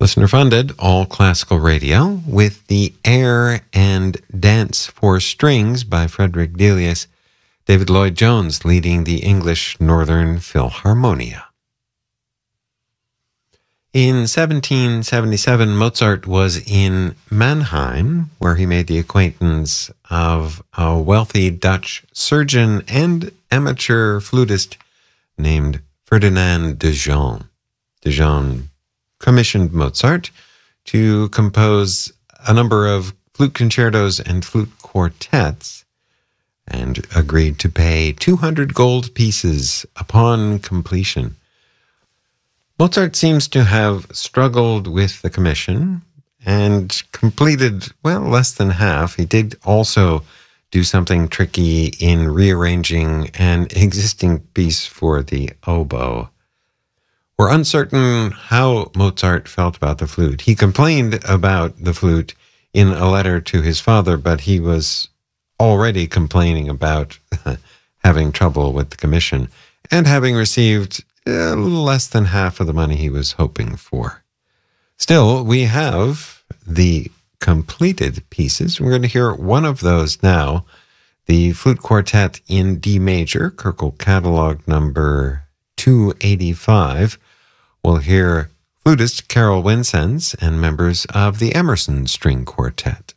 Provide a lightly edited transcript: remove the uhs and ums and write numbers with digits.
Listener-funded, all classical radio, with the Air and Dance for Strings by Frederick Delius, David Lloyd-Jones leading the English Northern Philharmonia. In 1777, Mozart was in Mannheim, where he made the acquaintance of a wealthy Dutch surgeon and amateur flutist named Ferdinand de Jong. De Jong commissioned Mozart to compose a number of flute concertos and flute quartets and agreed to pay 200 gold pieces upon completion. Mozart seems to have struggled with the commission and completed, less than half. He did also do something tricky in rearranging an existing piece for the oboe. We're uncertain how Mozart felt about the flute. He complained about the flute in a letter to his father, but he was already complaining about having trouble with the commission and having received a little less than half of the money he was hoping for. Still, we have the completed pieces. We're going to hear one of those now, the Flute Quartet in D major, Köchel Catalog number 285. We'll hear flutist Carol Winsens and members of the Emerson String Quartet.